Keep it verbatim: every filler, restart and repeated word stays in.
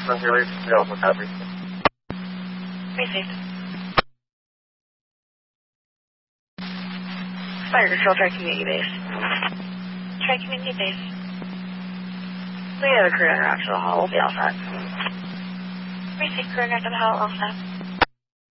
Release, Delta, copy. Received. Fire Control, Tri Community Base. Tri Community Base. We have a crew in Rockville Hall. We'll be all set. Received, crew in Rockville Hall, all set.